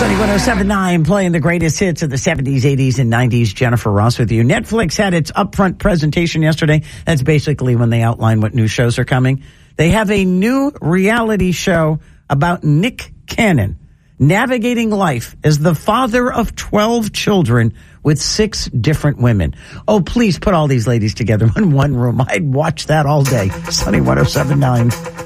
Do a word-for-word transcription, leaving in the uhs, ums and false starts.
Sunny one oh seven point nine, playing the greatest hits of the seventies, eighties, and nineties. Jennifer Ross with you. Netflix had its upfront presentation yesterday. That's basically when they outline what new shows are coming. They have a new reality show about Nick Cannon navigating life as the father of twelve children with six different women. Oh, please put all these ladies together in one room. I'd watch that all day. Sunny one oh seven point nine.